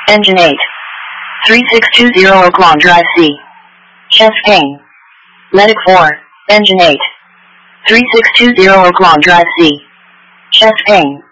Engine 8. 3620 Oaklawn Drive C. Chest pain. Medic 4. Engine 8. 3620 Oaklawn Drive C. Chest pain.